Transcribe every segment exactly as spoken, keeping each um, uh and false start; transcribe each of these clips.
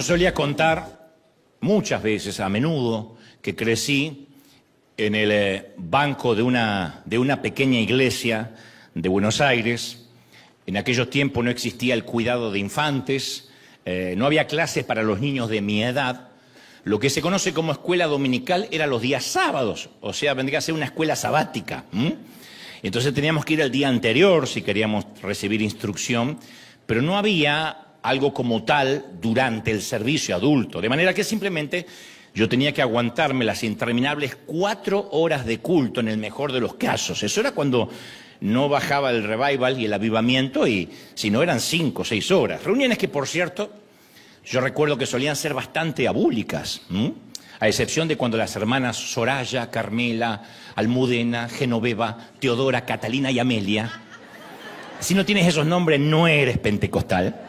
Yo solía contar muchas veces, a menudo, que crecí en el eh, banco de una, de una pequeña iglesia de Buenos Aires. En aquellos tiempos no existía el cuidado de infantes, eh, no había clases para los niños de mi edad. Lo que se conoce como escuela dominical era los días sábados, o sea, vendría a ser una escuela sabática. ¿m? Entonces teníamos que ir al día anterior si queríamos recibir instrucción, pero no había algo como tal durante el servicio adulto, de manera que simplemente yo tenía que aguantarme las interminables cuatro horas de culto en el mejor de los casos. Eso era cuando no bajaba el revival y el avivamiento, y si no eran cinco o seis horas. Reuniones que, por cierto, yo recuerdo que solían ser bastante abúlicas, ¿m? a excepción de cuando las hermanas Soraya, Carmela, Almudena, Genoveva, Teodora, Catalina y Amelia, si no tienes esos nombres no eres pentecostal,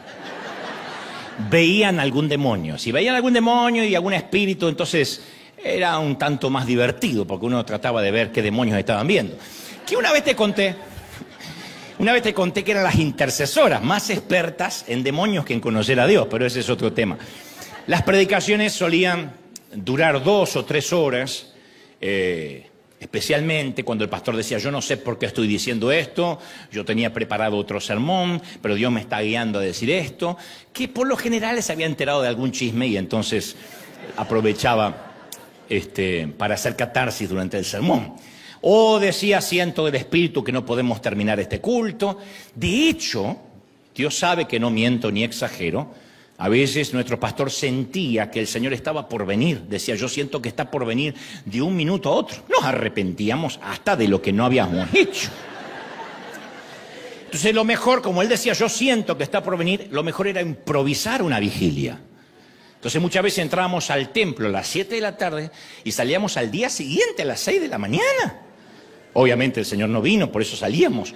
veían algún demonio. Si veían algún demonio y algún espíritu, entonces era un tanto más divertido, porque uno trataba de ver qué demonios estaban viendo. Que una vez te conté, una vez te conté que eran las intercesoras, más expertas en demonios que en conocer a Dios, pero ese es otro tema. Las predicaciones solían durar dos o tres horas, eh, especialmente cuando el pastor decía, yo no sé por qué estoy diciendo esto, yo tenía preparado otro sermón, pero Dios me está guiando a decir esto, que por lo general se había enterado de algún chisme y entonces aprovechaba este, para hacer catarsis durante el sermón. O decía, siento del Espíritu que no podemos terminar este culto. De hecho, Dios sabe que no miento ni exagero. A veces nuestro pastor sentía que el Señor estaba por venir. Decía, yo siento que está por venir de un minuto a otro. Nos arrepentíamos hasta de lo que no habíamos hecho. Entonces lo mejor, como él decía, yo siento que está por venir, lo mejor era improvisar una vigilia. Entonces muchas veces entrábamos al templo a las siete de la tarde y salíamos al día siguiente a las seis de la mañana. Obviamente el Señor no vino, por eso salíamos.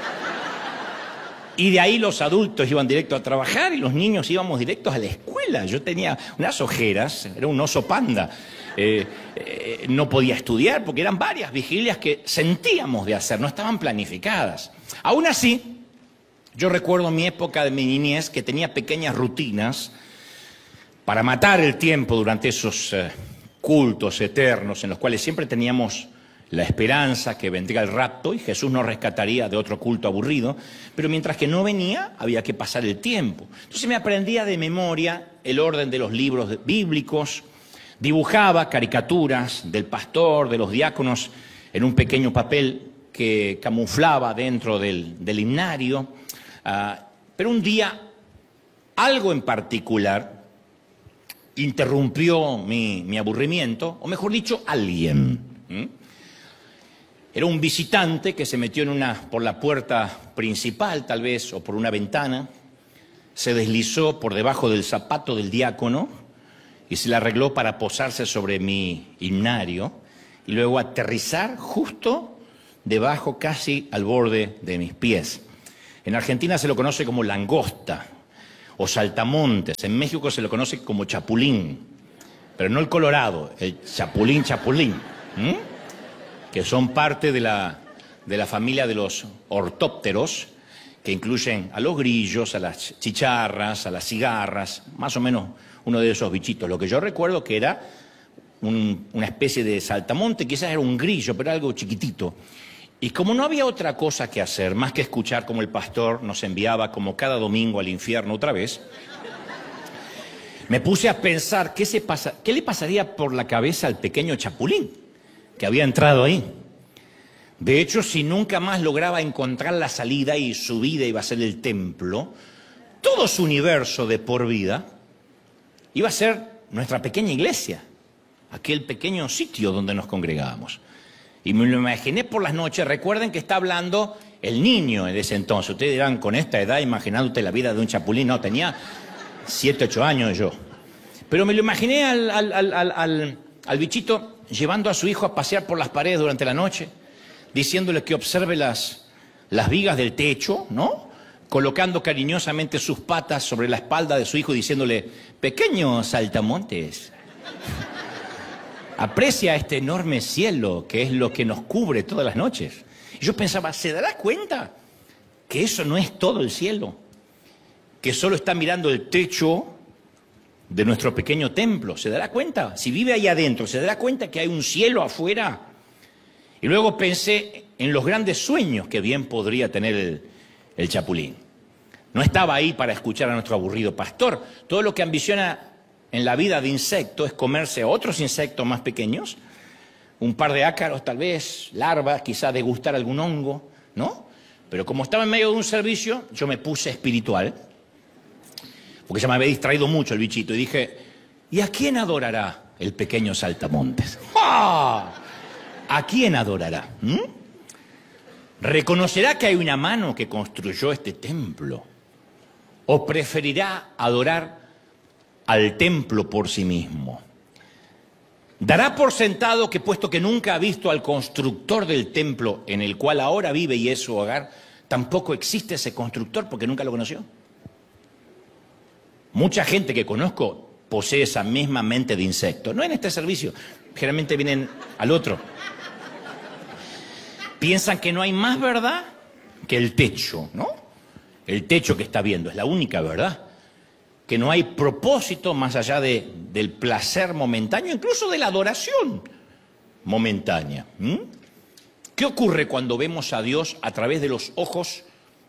Y de ahí los adultos iban directo a trabajar y los niños íbamos directos a la escuela. Yo tenía unas ojeras, era un oso panda. Eh, eh, no podía estudiar porque eran varias vigilias que sentíamos de hacer, no estaban planificadas. Aún así, yo recuerdo mi época de mi niñez que tenía pequeñas rutinas para matar el tiempo durante esos eh, cultos eternos en los cuales siempre teníamos la esperanza que vendría el rapto y Jesús nos rescataría de otro culto aburrido, pero mientras que no venía, había que pasar el tiempo. Entonces me aprendía de memoria el orden de los libros bíblicos, dibujaba caricaturas del pastor, de los diáconos, en un pequeño papel que camuflaba dentro del, del himnario, uh, pero un día, algo en particular interrumpió mi, mi aburrimiento, o mejor dicho, alguien. ¿Mm? Era un visitante que se metió en una, por la puerta principal, tal vez, o por una ventana, se deslizó por debajo del zapato del diácono y se la arregló para posarse sobre mi himnario y luego aterrizar justo debajo, casi al borde de mis pies. En Argentina se lo conoce como langosta o saltamontes, en México se lo conoce como chapulín, pero no el colorado, el chapulín, chapulín. ¿Mm? Que son parte de la, de la familia de los ortópteros, que incluyen a los grillos, a las chicharras, a las cigarras, más o menos uno de esos bichitos. Lo que yo recuerdo que era un, una especie de saltamonte, quizás era un grillo, pero algo chiquitito. Y como no había otra cosa que hacer, más que escuchar como el pastor nos enviaba como cada domingo al infierno otra vez, me puse a pensar qué, se pasa, qué le pasaría por la cabeza al pequeño chapulín que había entrado ahí. De hecho, si nunca más lograba encontrar la salida y su vida iba a ser el templo, todo su universo de por vida iba a ser nuestra pequeña iglesia, aquel pequeño sitio donde nos congregábamos. Y me lo imaginé por las noches. Recuerden que está hablando el niño de ese entonces. Ustedes dirán, con esta edad, imaginándote la vida de un chapulín. No, tenía siete, ocho años yo. Pero me lo imaginé al, al, al, al, al, al bichito llevando a su hijo a pasear por las paredes durante la noche, diciéndole que observe las, las vigas del techo, ¿no? Colocando cariñosamente sus patas sobre la espalda de su hijo, diciéndole, pequeño saltamontes, aprecia este enorme cielo que es lo que nos cubre todas las noches. Y yo pensaba, ¿se dará cuenta que eso no es todo el cielo? Que solo está mirando el techo de nuestro pequeño templo. ¿Se dará cuenta? Si vive ahí adentro, ¿se dará cuenta que hay un cielo afuera? Y luego pensé en los grandes sueños que bien podría tener el, el chapulín. No estaba ahí para escuchar a nuestro aburrido pastor. Todo lo que ambiciona en la vida de insecto es comerse a otros insectos más pequeños, un par de ácaros tal vez, larvas, quizá degustar algún hongo, ¿no? Pero como estaba en medio de un servicio, yo me puse espiritual, porque ya me había distraído mucho el bichito, y dije, ¿y a quién adorará el pequeño saltamontes? ¡Ah! ¿A quién adorará? ¿Mm? ¿Reconocerá que hay una mano que construyó este templo? ¿O preferirá adorar al templo por sí mismo? Dará por sentado que, puesto que nunca ha visto al constructor del templo en el cual ahora vive y es su hogar, tampoco existe ese constructor porque nunca lo conoció. Mucha gente que conozco posee esa misma mente de insecto. No en este servicio, generalmente vienen al otro. Piensan que no hay más verdad que el techo, ¿no? El techo que está viendo es la única verdad. Que no hay propósito más allá de, del placer momentáneo, incluso de la adoración momentánea. ¿Mm? ¿Qué ocurre cuando vemos a Dios a través de los ojos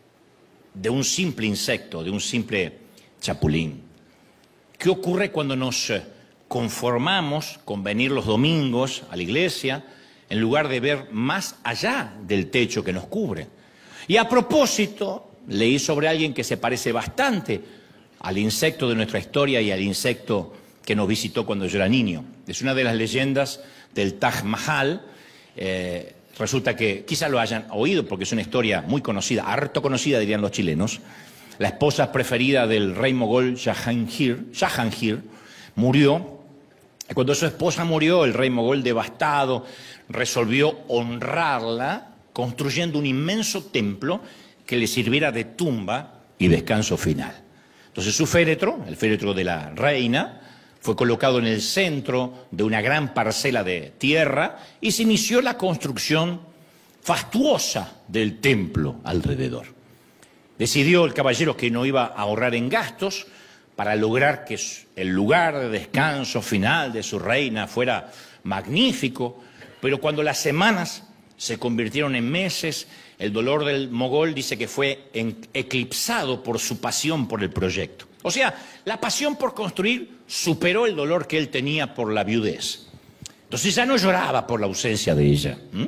de un simple insecto, de un simple chapulín? ¿Qué ocurre cuando nos conformamos con venir los domingos a la iglesia en lugar de ver más allá del techo que nos cubre? Y a propósito, leí sobre alguien que se parece bastante al insecto de nuestra historia y al insecto que nos visitó cuando yo era niño. Es una de las leyendas del Taj Mahal. Eh, resulta que quizá lo hayan oído porque es una historia muy conocida, harto conocida dirían los chilenos. La esposa preferida del rey mogol Jahangir, Jahangir murió. Y cuando su esposa murió, el rey mogol devastado resolvió honrarla construyendo un inmenso templo que le sirviera de tumba y descanso final. Entonces su féretro, el féretro de la reina, fue colocado en el centro de una gran parcela de tierra y se inició la construcción fastuosa del templo alrededor. Decidió el caballero que no iba a ahorrar en gastos para lograr que el lugar de descanso final de su reina fuera magnífico, pero cuando las semanas se convirtieron en meses, el dolor del mogol dice que fue eclipsado por su pasión por el proyecto. O sea, la pasión por construir superó el dolor que él tenía por la viudez. Entonces ya no lloraba por la ausencia de ella. ¿Mm?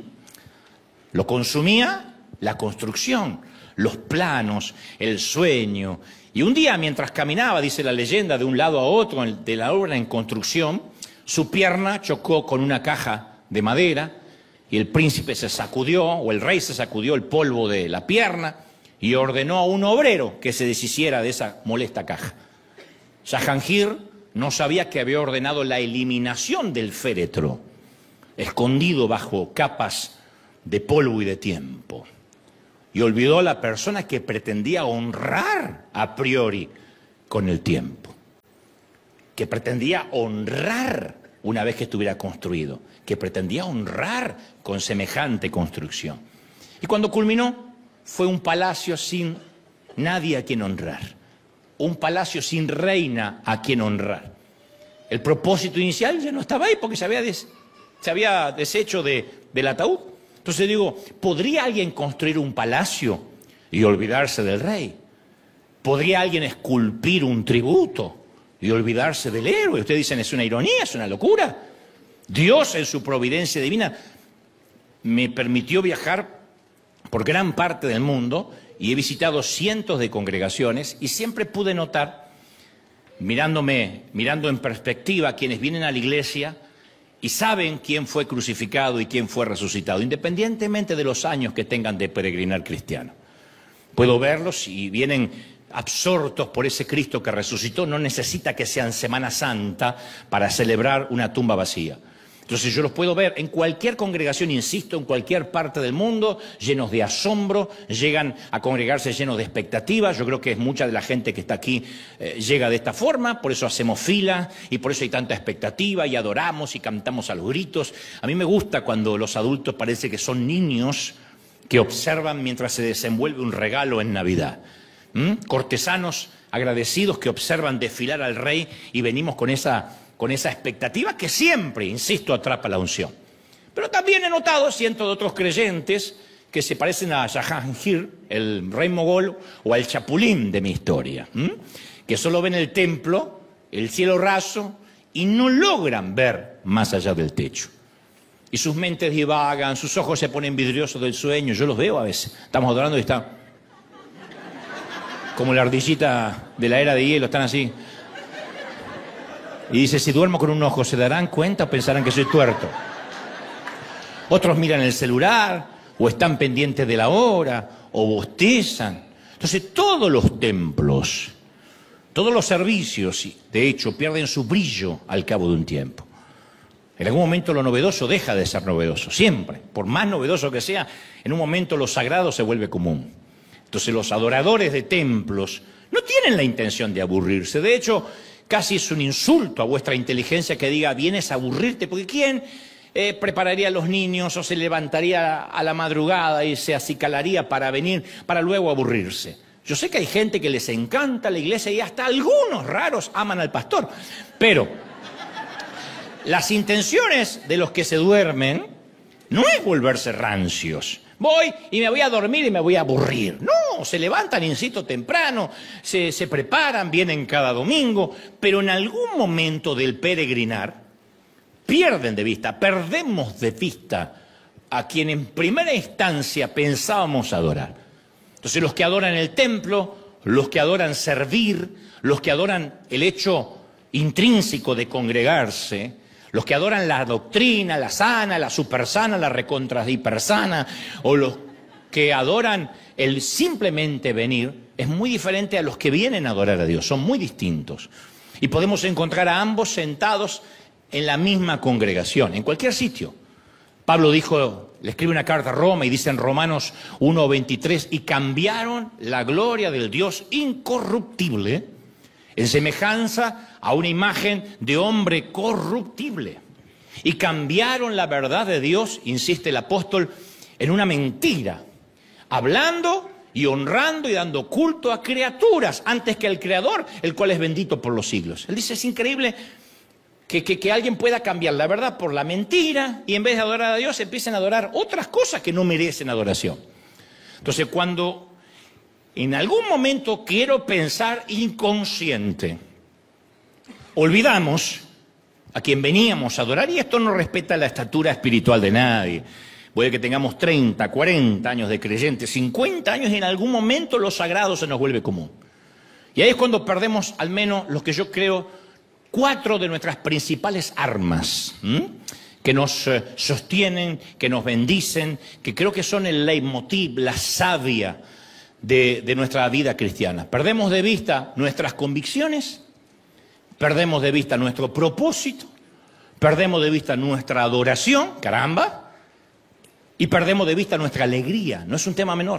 Lo consumía la construcción, los planos, el sueño. Y un día, mientras caminaba, dice la leyenda, de un lado a otro de la obra en construcción, su pierna chocó con una caja de madera y el príncipe se sacudió, o el rey se sacudió el polvo de la pierna y ordenó a un obrero que se deshiciera de esa molesta caja. Jahangir no sabía que había ordenado la eliminación del féretro, escondido bajo capas de polvo y de tiempo. Y olvidó a la persona que pretendía honrar a priori con el tiempo. Que pretendía honrar una vez que estuviera construido. Que pretendía honrar con semejante construcción. Y cuando culminó, fue un palacio sin nadie a quien honrar. Un palacio sin reina a quien honrar. El propósito inicial ya no estaba ahí porque se había, des, se había deshecho de, del ataúd. Entonces digo, ¿podría alguien construir un palacio y olvidarse del rey? ¿Podría alguien esculpir un tributo y olvidarse del héroe? Ustedes dicen, es una ironía, es una locura. Dios en su providencia divina me permitió viajar por gran parte del mundo y he visitado cientos de congregaciones y siempre pude notar, mirándome, mirando en perspectiva, quienes vienen a la iglesia y saben quién fue crucificado y quién fue resucitado, independientemente de los años que tengan de peregrinar cristiano. Puedo verlos y vienen absortos por ese Cristo que resucitó. No necesita que sean Semana Santa para celebrar una tumba vacía. Entonces yo los puedo ver en cualquier congregación, insisto, en cualquier parte del mundo, llenos de asombro, llegan a congregarse llenos de expectativas. Yo creo que mucha de la gente que está aquí eh, llega de esta forma, por eso hacemos fila y por eso hay tanta expectativa y adoramos y cantamos a los gritos. A mí me gusta cuando los adultos parece que son niños que observan mientras se desenvuelve un regalo en Navidad. ¿Mm? Cortesanos agradecidos que observan desfilar al rey y venimos con esa, con esa expectativa que siempre, insisto, atrapa la unción. Pero también he notado cientos de otros creyentes que se parecen a Jahangir, el rey mogol, o al Chapulín de mi historia, ¿m? que solo ven el templo, el cielo raso, y no logran ver más allá del techo. Y sus mentes divagan, sus ojos se ponen vidriosos del sueño. Yo los veo a veces. Estamos adorando y está como la ardillita de la era de hielo, están así. Y dice, si duermo con un ojo, ¿se darán cuenta o pensarán que soy tuerto? Otros miran el celular, o están pendientes de la hora, o bostezan. Entonces todos los templos, todos los servicios, de hecho, pierden su brillo al cabo de un tiempo. En algún momento lo novedoso deja de ser novedoso, siempre. Por más novedoso que sea, en un momento lo sagrado se vuelve común. Entonces los adoradores de templos no tienen la intención de aburrirse. De hecho, casi es un insulto a vuestra inteligencia que diga, vienes a aburrirte, porque ¿quién eh, prepararía a los niños o se levantaría a la madrugada y se acicalaría para venir, para luego aburrirse? Yo sé que hay gente que les encanta la iglesia y hasta algunos raros aman al pastor, pero las intenciones de los que se duermen no es volverse rancios. Voy y me voy a dormir y me voy a aburrir. No, se levantan, insisto, temprano, se, se preparan, vienen cada domingo, pero en algún momento del peregrinar pierden de vista, perdemos de vista a quien en primera instancia pensábamos adorar. Entonces los que adoran el templo, los que adoran servir, los que adoran el hecho intrínseco de congregarse, los que adoran la doctrina, la sana, la supersana, la recontra hipersana, o los que adoran el simplemente venir, es muy diferente a los que vienen a adorar a Dios, son muy distintos. Y podemos encontrar a ambos sentados en la misma congregación, en cualquier sitio. Pablo dijo, le escribe una carta a Roma y dice en Romanos uno veintitrés, y cambiaron la gloria del Dios incorruptible en semejanza a una imagen de hombre corruptible. Y cambiaron la verdad de Dios, insiste el apóstol, en una mentira, hablando y honrando y dando culto a criaturas antes que al Creador, el cual es bendito por los siglos. Él dice, es increíble que, que, que alguien pueda cambiar la verdad por la mentira y en vez de adorar a Dios empiecen a adorar otras cosas que no merecen adoración. Entonces, cuando en algún momento quiero pensar inconsciente, olvidamos a quien veníamos a adorar, y esto no respeta la estatura espiritual de nadie. Puede que tengamos treinta, cuarenta años de creyentes, cincuenta años, y en algún momento lo sagrado se nos vuelve común. Y ahí es cuando perdemos al menos lo que yo creo, cuatro de nuestras principales armas, ¿m? que nos eh, sostienen, que nos bendicen, que creo que son el leitmotiv, la savia de, de nuestra vida cristiana. Perdemos de vista nuestras convicciones, perdemos de vista nuestro propósito, perdemos de vista nuestra adoración, caramba, y perdemos de vista nuestra alegría. No es un tema menor.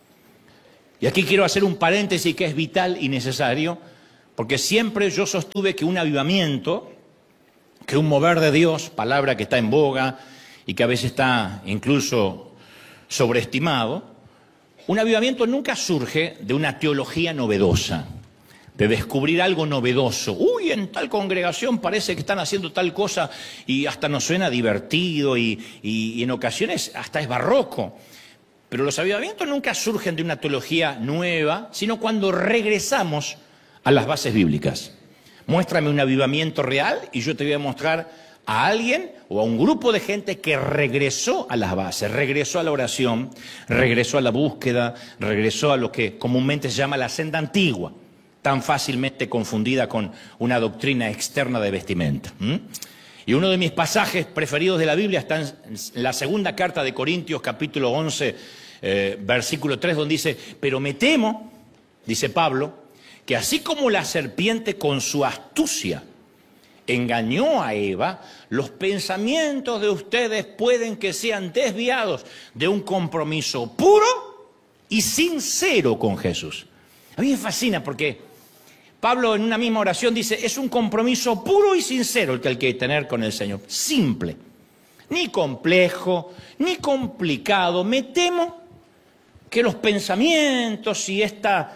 Y aquí quiero hacer un paréntesis que es vital y necesario, porque siempre yo sostuve que un avivamiento, que un mover de Dios, palabra que está en boga y que a veces está incluso sobreestimado, un avivamiento nunca surge de una teología novedosa, de descubrir algo novedoso. Uy, en tal congregación parece que están haciendo tal cosa y hasta nos suena divertido y, y, y en ocasiones hasta es barroco. Pero los avivamientos nunca surgen de una teología nueva, sino cuando regresamos a las bases bíblicas. Muéstrame un avivamiento real y yo te voy a mostrar a alguien o a un grupo de gente que regresó a las bases, regresó a la oración, regresó a la búsqueda, regresó a lo que comúnmente se llama la senda antigua, tan fácilmente confundida con una doctrina externa de vestimenta. ¿Mm? Y uno de mis pasajes preferidos de la Biblia está en la segunda carta de Corintios, capítulo once, eh, versículo tres, donde dice, pero me temo, dice Pablo, que así como la serpiente con su astucia engañó a Eva, los pensamientos de ustedes pueden que sean desviados de un compromiso puro y sincero con Jesús. A mí me fascina porque Pablo en una misma oración dice, es un compromiso puro y sincero el que hay que tener con el Señor. Simple, ni complejo, ni complicado. Me temo que los pensamientos y esta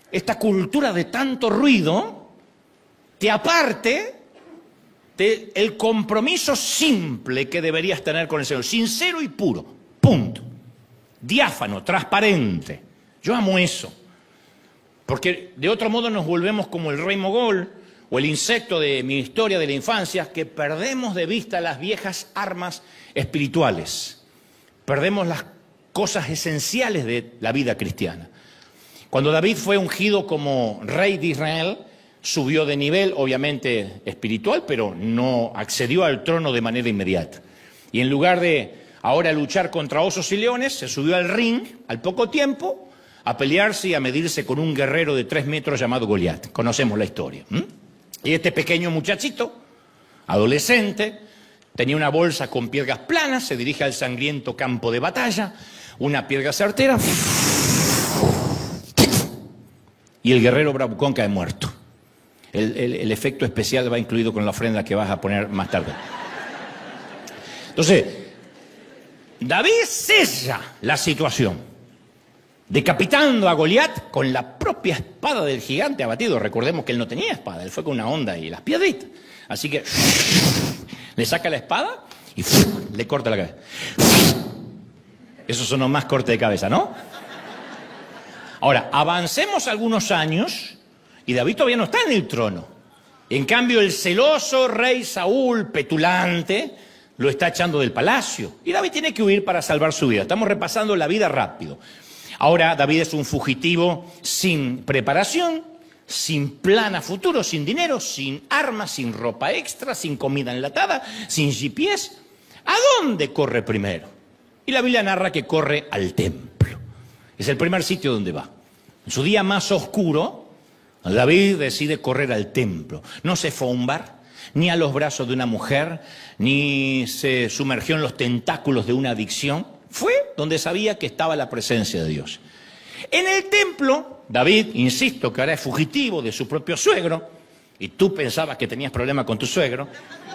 esta cultura de tanto ruido te aparte del compromiso simple que deberías tener con el Señor, sincero y puro, punto. Diáfano, transparente. Yo amo eso, porque de otro modo nos volvemos como el rey mogol o el insecto de mi historia de la infancia, que perdemos de vista las viejas armas espirituales, perdemos las cosas esenciales de la vida cristiana. Cuando David fue ungido como rey de Israel, subió de nivel, obviamente espiritual, pero no accedió al trono de manera inmediata. Y en lugar de ahora luchar contra osos y leones, se subió al ring al poco tiempo a pelearse y a medirse con un guerrero de tres metros llamado Goliat. Conocemos la historia. ¿Mm? Y este pequeño muchachito, adolescente, tenía una bolsa con piedras planas, se dirige al sangriento campo de batalla, una piedra certera, y el guerrero bravucón cae muerto. El, el, el efecto especial va incluido con la ofrenda que vas a poner más tarde. Entonces, David sella la situación, decapitando a Goliat con la propia espada del gigante abatido. Recordemos que él no tenía espada, él fue con una onda y las piedritas. Así que le saca la espada y le corta la cabeza. Eso sonó más corte de cabeza, ¿no? Ahora, avancemos algunos años y David todavía no está en el trono. En cambio, el celoso rey Saúl, petulante, lo está echando del palacio. Y David tiene que huir para salvar su vida. Estamos repasando la vida rápido. Ahora, David es un fugitivo sin preparación, sin plan a futuro, sin dinero, sin armas, sin ropa extra, sin comida enlatada, sin G P S. ¿A dónde corre primero? Y la Biblia narra que corre al templo. Es el primer sitio donde va. En su día más oscuro, David decide correr al templo. No se fue a un bar, ni a los brazos de una mujer, ni se sumergió en los tentáculos de una adicción. Fue donde sabía que estaba la presencia de Dios. En el templo, David, insisto, que ahora es fugitivo de su propio suegro, y tú pensabas que tenías problema con tu suegro,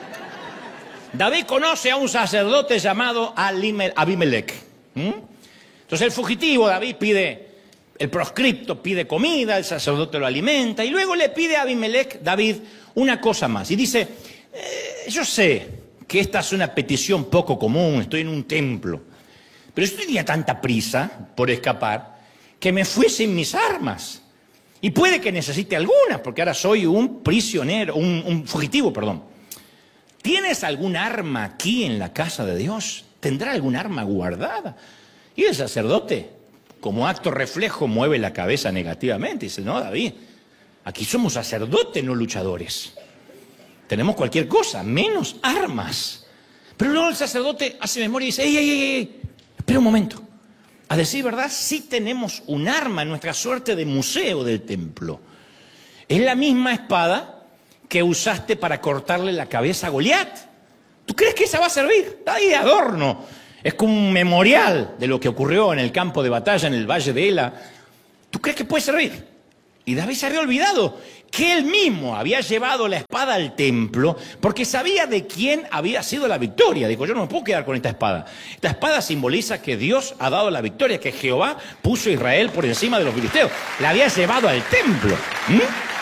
David conoce a un sacerdote llamado Abimelech. ¿Mm? Entonces el fugitivo, David, pide el proscripto, pide comida, el sacerdote lo alimenta, y luego le pide a Abimelech, David, una cosa más. Y dice, eh, yo sé que esta es una petición poco común, estoy en un templo, pero yo tenía tanta prisa por escapar que me fui sin mis armas. Y puede que necesite algunas, porque ahora soy un prisionero, un, un fugitivo, perdón. ¿Tienes algún arma aquí en la casa de Dios? ¿Tendrá algún arma guardada? Y el sacerdote, como acto reflejo, mueve la cabeza negativamente. Dice, no, David, aquí somos sacerdotes, no luchadores. Tenemos cualquier cosa, menos armas. Pero luego el sacerdote hace memoria y dice, ey, ey, ey, ey, espera un momento. A decir verdad, sí tenemos un arma en nuestra suerte de museo del templo. Es la misma espada que usaste para cortarle la cabeza a Goliat. ¿Tú crees que esa va a servir? Está ahí de adorno. Es como un memorial de lo que ocurrió en el campo de batalla en el valle de Ela. ¿Tú crees que puede servir? Y David se había olvidado que él mismo había llevado la espada al templo porque sabía de quién había sido la victoria. Dijo, yo no me puedo quedar con esta espada. Esta espada simboliza que Dios ha dado la victoria, que Jehová puso a Israel por encima de los filisteos. La había llevado al templo. ¿Mm?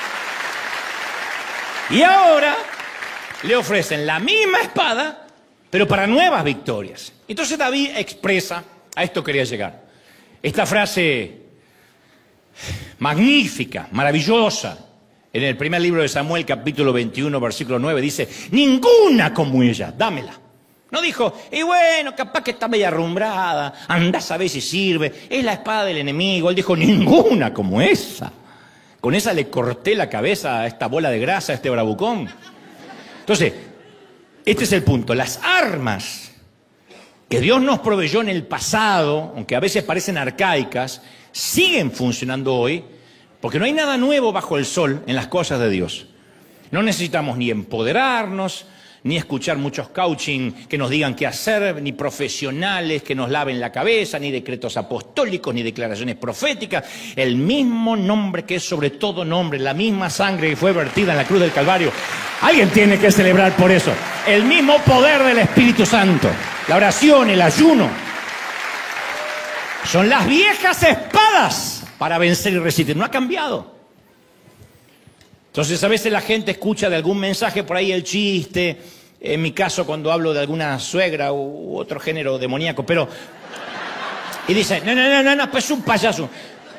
Y ahora le ofrecen la misma espada, pero para nuevas victorias. Entonces David expresa, a esto quería llegar, esta frase magnífica, maravillosa, en el primer libro de Samuel, capítulo veintiuno, versículo nueve, dice, ninguna como ella, dámela. No dijo, y bueno, capaz que está media arrumbrada, anda a saber si sirve, es la espada del enemigo. Él dijo, ninguna como esa. Con esa le corté la cabeza a esta bola de grasa, a este bravucón. Entonces, este es el punto. Las armas que Dios nos proveyó en el pasado, aunque a veces parecen arcaicas, siguen funcionando hoy, porque no hay nada nuevo bajo el sol en las cosas de Dios. No necesitamos ni empoderarnos, ni escuchar muchos coaching que nos digan qué hacer, ni profesionales que nos laven la cabeza, ni decretos apostólicos, ni declaraciones proféticas. El mismo nombre que es sobre todo nombre, la misma sangre que fue vertida en la cruz del Calvario. Alguien tiene que celebrar por eso. El mismo poder del Espíritu Santo, la oración, el ayuno. Son las viejas espadas para vencer y resistir. No ha cambiado. Entonces a veces la gente escucha de algún mensaje por ahí el chiste, en mi caso cuando hablo de alguna suegra u otro género demoníaco, pero... Y dice, no, no, no, no, no, pues es un payaso.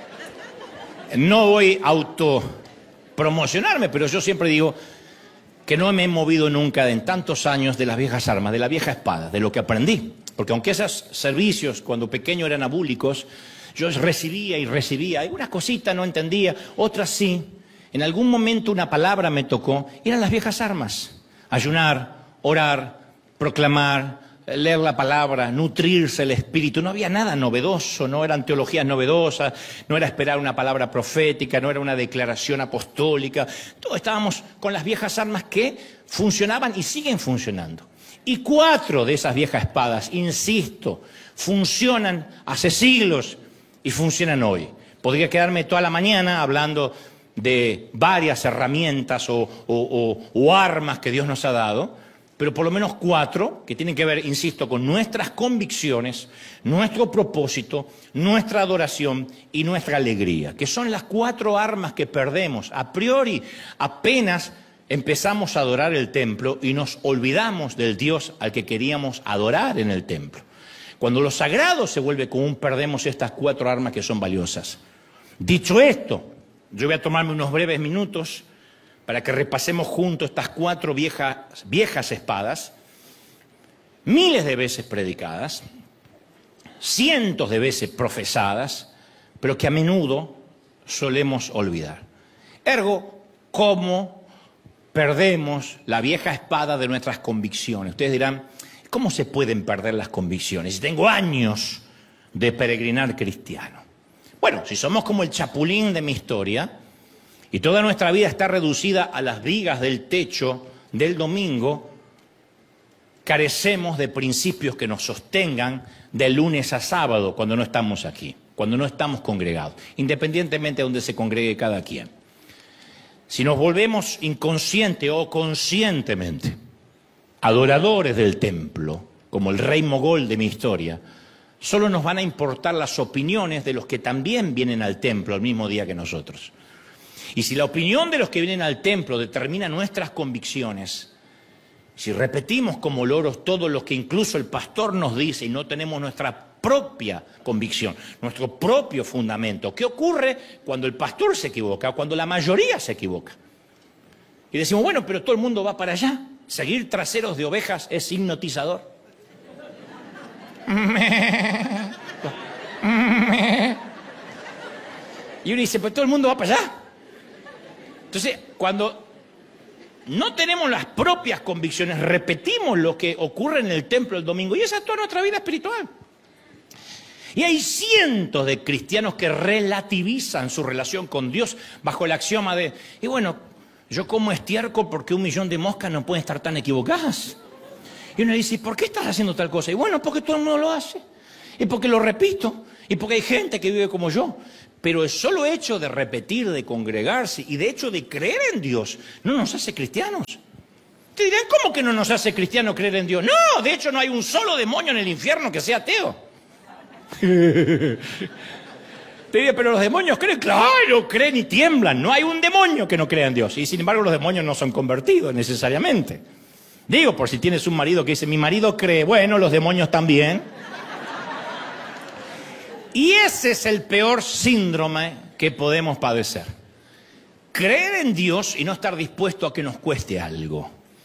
No voy a autopromocionarme, pero yo siempre digo que no me he movido nunca en tantos años de las viejas armas, de la vieja espada, de lo que aprendí. Porque aunque esos servicios cuando pequeño eran abúlicos, yo recibía y recibía, algunas cositas no entendía, otras sí. En algún momento una palabra me tocó, y eran las viejas armas. Ayunar, orar, proclamar, leer la palabra, nutrirse el espíritu. No había nada novedoso, no eran teologías novedosas, no era esperar una palabra profética, no era una declaración apostólica. Todos estábamos con las viejas armas que funcionaban y siguen funcionando. Y cuatro de esas viejas espadas, insisto, funcionan hace siglos y funcionan hoy. Podría quedarme toda la mañana hablando de varias herramientas o, o, o, o armas que Dios nos ha dado, pero por lo menos cuatro que tienen que ver, insisto, con nuestras convicciones, nuestro propósito, nuestra adoración y nuestra alegría, que son las cuatro armas que perdemos a priori apenas empezamos a adorar el templo y nos olvidamos del Dios al que queríamos adorar en el templo. Cuando lo sagrado se vuelve común, perdemos estas cuatro armas que son valiosas. Dicho esto, yo voy a tomarme unos breves minutos para que repasemos juntos estas cuatro viejas, viejas espadas, miles de veces predicadas, cientos de veces profesadas, pero que a menudo solemos olvidar. Ergo, ¿cómo perdemos la vieja espada de nuestras convicciones? Ustedes dirán, ¿cómo se pueden perder las convicciones? Tengo años de peregrinar cristiano. Bueno, si somos como el chapulín de mi historia y toda nuestra vida está reducida a las vigas del techo del domingo, carecemos de principios que nos sostengan de lunes a sábado cuando no estamos aquí, cuando no estamos congregados, independientemente de donde se congregue cada quien. Si nos volvemos inconsciente o conscientemente adoradores del templo, como el rey mogol de mi historia, solo nos van a importar las opiniones de los que también vienen al templo al mismo día que nosotros. Y si la opinión de los que vienen al templo determina nuestras convicciones, si repetimos como loros todo lo que incluso el pastor nos dice y no tenemos nuestra propia convicción, nuestro propio fundamento, ¿qué ocurre cuando el pastor se equivoca, cuando la mayoría se equivoca? Y decimos, bueno, pero todo el mundo va para allá. Seguir traseros de ovejas es hipnotizador. Y uno dice, pues todo el mundo va para allá. Entonces, cuando no tenemos las propias convicciones, repetimos lo que ocurre en el templo el domingo, y esa es toda nuestra vida espiritual. Y hay cientos de cristianos que relativizan su relación con Dios bajo el axioma de, y bueno, yo como estiércol porque un millón de moscas no pueden estar tan equivocadas. Y uno dice, ¿por qué estás haciendo tal cosa? Y bueno, porque todo el mundo lo hace, y porque lo repito, y porque hay gente que vive como yo. Pero el solo hecho de repetir, de congregarse y de hecho de creer en Dios no nos hace cristianos. Te dirán, ¿cómo que no nos hace cristianos creer en Dios? No, de hecho no hay un solo demonio en el infierno que sea ateo. Te diré, pero los demonios creen, claro, creen y tiemblan. No hay un demonio que no crea en Dios. Y sin embargo los demonios no son convertidos necesariamente. Digo, por si tienes un marido que dice, mi marido cree, bueno, los demonios también. Y ese es el peor síndrome que podemos padecer. Creer en Dios y no estar dispuesto a que nos cueste algo.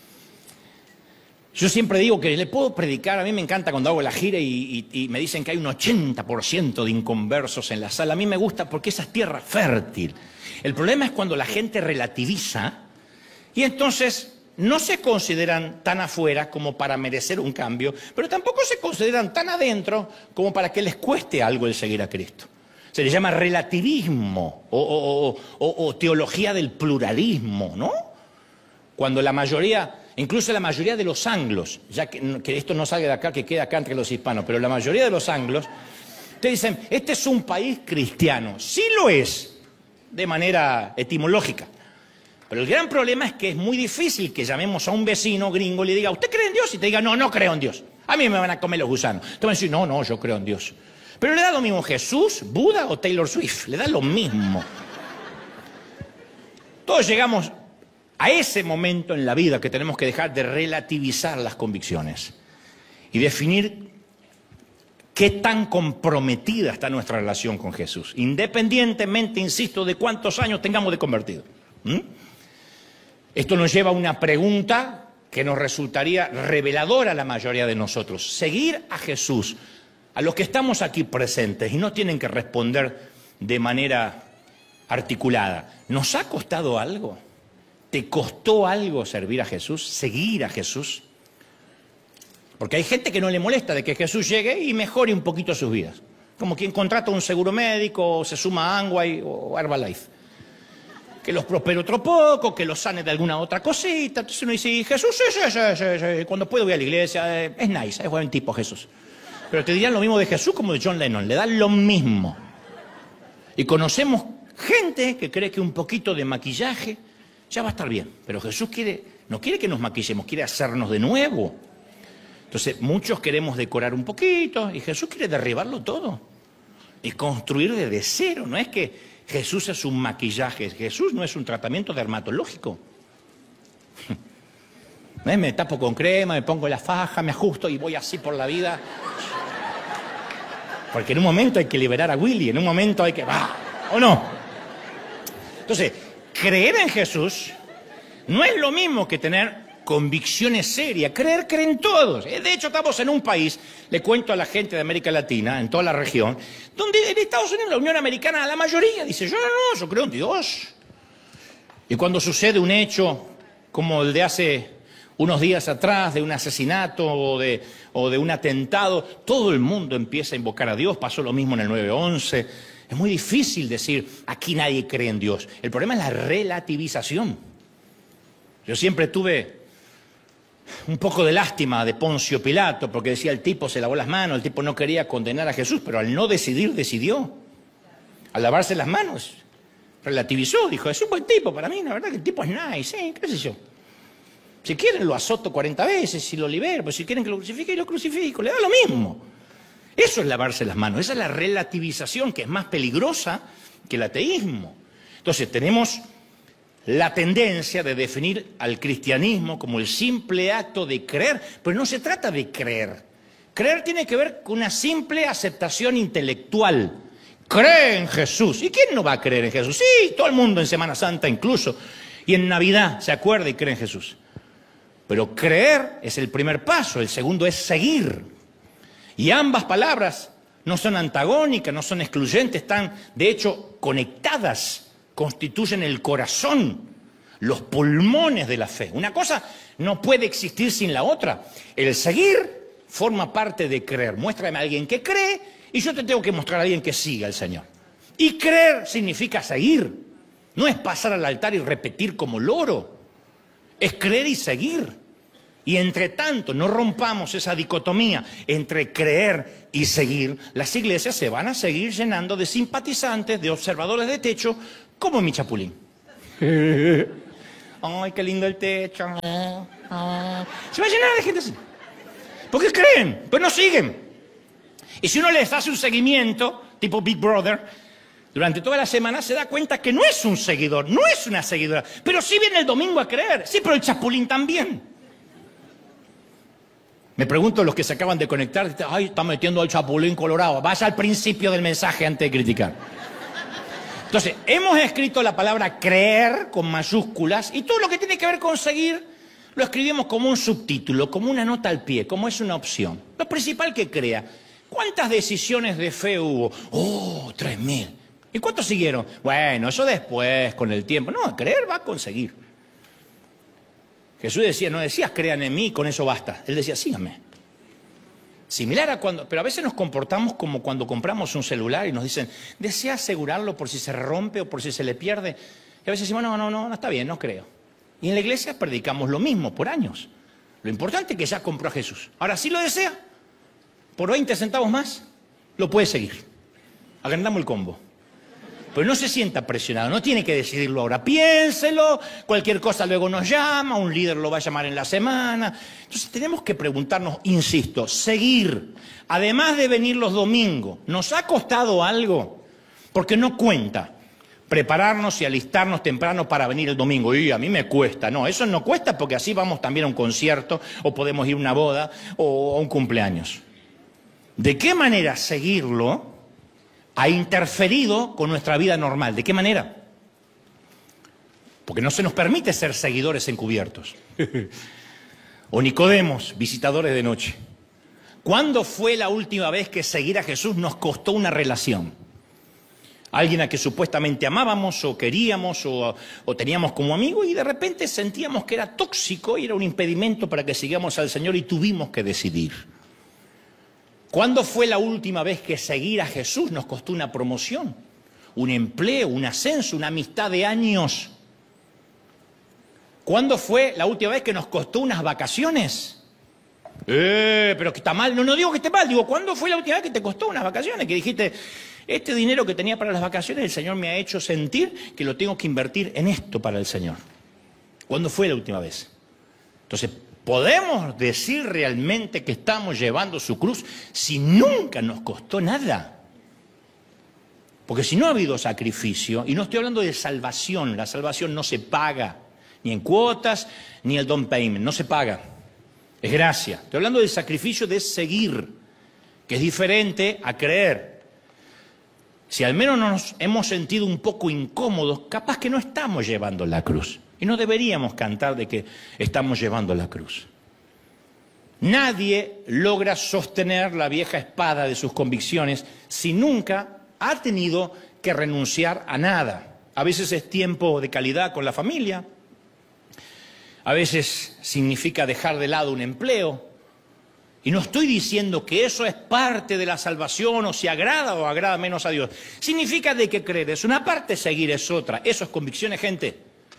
Yo siempre digo que le puedo predicar, a mí me encanta cuando hago la gira y, y, y me dicen que hay un ochenta por ciento de inconversos en la sala. A mí me gusta porque esa es tierra fértil. El problema es cuando la gente relativiza y entonces no se consideran tan afuera como para merecer un cambio, pero tampoco se consideran tan adentro como para que les cueste algo el seguir a Cristo. Se le llama relativismo o, o, o, o, o teología del pluralismo, ¿no? Cuando la mayoría, incluso la mayoría de los anglos, ya que, que esto no salga de acá, que queda acá entre los hispanos, pero la mayoría de los anglos, te dicen, este es un país cristiano. Sí lo es, de manera etimológica. Pero el gran problema es que es muy difícil que llamemos a un vecino gringo y le diga, ¿usted cree en Dios? Y te diga, no, no creo en Dios. A mí me van a comer los gusanos. Te van a decir, no, no, yo creo en Dios. Pero le da lo mismo Jesús, Buda o Taylor Swift. Le da lo mismo. Todos llegamos a ese momento en la vida que tenemos que dejar de relativizar las convicciones y definir qué tan comprometida está nuestra relación con Jesús, independientemente, insisto, de cuántos años tengamos de convertido. ¿Mm? Esto nos lleva a una pregunta que nos resultaría reveladora a la mayoría de nosotros. Seguir a Jesús, a los que estamos aquí presentes y no tienen que responder de manera articulada, ¿nos ha costado algo? ¿Te costó algo servir a Jesús, seguir a Jesús? Porque hay gente que no le molesta de que Jesús llegue y mejore un poquito sus vidas. Como quien contrata un seguro médico, o se suma a Amway o Herbalife. Que los prospere otro poco, que los sane de alguna otra cosita. Entonces uno dice, Jesús, sí, sí, sí, sí, sí. Cuando puedo voy a la iglesia. Es nice, es buen tipo Jesús. Pero te dirían lo mismo de Jesús como de John Lennon. Le dan lo mismo. Y conocemos gente que cree que un poquito de maquillaje ya va a estar bien. Pero Jesús quiere, no quiere que nos maquillemos, quiere hacernos de nuevo. Entonces, muchos queremos decorar un poquito y Jesús quiere derribarlo todo y construir desde cero. No es que Jesús es un maquillaje, Jesús no es un tratamiento dermatológico. Me tapo con crema, me pongo la faja, me ajusto y voy así por la vida. Porque en un momento hay que liberar a Willy, en un momento hay que... ¡Ah! ¿O no? Entonces, creer en Jesús no es lo mismo que tener convicciones serias. Creer, creen todos. De hecho, estamos en un país, le cuento a la gente de América Latina, en toda la región, donde en Estados Unidos, la Unión Americana, la mayoría dice, yo no, no, yo creo en Dios. Y cuando sucede un hecho como el de hace unos días atrás, de un asesinato o de, o de un atentado, todo el mundo empieza a invocar a Dios. Pasó lo mismo en el nueve once. Es muy difícil decir, aquí nadie cree en Dios. El problema es la relativización. Yo siempre tuve un poco de lástima de Poncio Pilato, porque decía, el tipo se lavó las manos, el tipo no quería condenar a Jesús, pero al no decidir, decidió. Al lavarse las manos, relativizó, dijo, es un buen tipo para mí, la verdad que el tipo es nice, ¿eh? ¿Qué sé yo? Si quieren lo azoto cuarenta veces y lo libero, pero si quieren que lo crucifique, y lo crucifico, le da lo mismo. Eso es lavarse las manos, esa es la relativización, que es más peligrosa que el ateísmo. Entonces tenemos la tendencia de definir al cristianismo como el simple acto de creer, pero no se trata de creer. Creer tiene que ver con una simple aceptación intelectual. Cree en Jesús. ¿Y quién no va a creer en Jesús? Sí, todo el mundo en Semana Santa incluso. Y en Navidad se acuerda y cree en Jesús. Pero creer es el primer paso, el segundo es seguir. Y ambas palabras no son antagónicas, no son excluyentes, están de hecho conectadas, constituyen el corazón, los pulmones de la fe. Una cosa no puede existir sin la otra. El seguir forma parte de creer. Muéstrame a alguien que cree y yo te tengo que mostrar a alguien que siga al Señor. Y creer significa seguir. No es pasar al altar y repetir como loro. Es creer y seguir. Y entre tanto no rompamos esa dicotomía entre creer y seguir, las iglesias se van a seguir llenando de simpatizantes, de observadores de techo, como mi chapulín. Ay, qué lindo el techo. Se va a llenar de gente así. Porque creen, pero no siguen. Y si uno les hace un seguimiento, tipo Big Brother, durante toda la semana se da cuenta que no es un seguidor, no es una seguidora. Pero sí viene el domingo a creer. Sí, pero el chapulín también. Me pregunto los que se acaban de conectar, ay, está metiendo al chapulín colorado. Vaya al principio del mensaje antes de criticar. Entonces, hemos escrito la palabra creer con mayúsculas y todo lo que tiene que ver con seguir lo escribimos como un subtítulo, como una nota al pie, como es una opción. Lo principal que crea. ¿Cuántas decisiones de fe hubo? Oh, tres mil. ¿Y cuántos siguieron? Bueno, eso después, con el tiempo. No, creer va a conseguir. Jesús decía, no decías crean en mí, con eso basta. Él decía, síganme. Similar a cuando, pero a veces nos comportamos como cuando compramos un celular y nos dicen, ¿desea asegurarlo por si se rompe o por si se le pierde? Y a veces decimos, no, no, no, no está bien, no creo. Y en la iglesia predicamos lo mismo por años. Lo importante es que ya compró a Jesús. Ahora, si lo desea, por veinte centavos más, lo puede seguir. Agrandamos el combo. Pero no se sienta presionado, no tiene que decidirlo ahora. Piénselo, cualquier cosa luego nos llama, un líder lo va a llamar en la semana. Entonces tenemos que preguntarnos, insisto, seguir. Además de venir los domingos, ¿nos ha costado algo? Porque no cuenta prepararnos y alistarnos temprano para venir el domingo. Y a mí me cuesta. No, eso no cuesta porque así vamos también a un concierto o podemos ir a una boda o a un cumpleaños. ¿De qué manera seguirlo ha interferido con nuestra vida normal? ¿De qué manera? Porque no se nos permite ser seguidores encubiertos. O Nicodemos, visitadores de noche. ¿Cuándo fue la última vez que seguir a Jesús nos costó una relación? Alguien a que supuestamente amábamos o queríamos o, o teníamos como amigo y de repente sentíamos que era tóxico y era un impedimento para que sigamos al Señor y tuvimos que decidir. ¿Cuándo fue la última vez que seguir a Jesús nos costó una promoción, un empleo, un ascenso, una amistad de años? ¿Cuándo fue la última vez que nos costó unas vacaciones? Eh, pero que está mal. No, no digo que esté mal, digo, ¿cuándo fue la última vez que te costó unas vacaciones? Que dijiste, este dinero que tenía para las vacaciones, el Señor me ha hecho sentir que lo tengo que invertir en esto para el Señor. ¿Cuándo fue la última vez? Entonces, ¿podemos decir realmente que estamos llevando su cruz si nunca nos costó nada? Porque si no ha habido sacrificio, y no estoy hablando de salvación, la salvación no se paga, ni en cuotas, ni el down payment, no se paga, es gracia. Estoy hablando del sacrificio de seguir, que es diferente a creer. Si al menos nos hemos sentido un poco incómodos, capaz que no estamos llevando la cruz. Y no deberíamos cantar de que estamos llevando la cruz. Nadie logra sostener la vieja espada de sus convicciones si nunca ha tenido que renunciar a nada. A veces es tiempo de calidad con la familia, a veces significa dejar de lado un empleo. Y no estoy diciendo que eso es parte de la salvación o si agrada o agrada menos a Dios. Significa de que creer es una parte, seguir es otra. Eso es convicciones, gente.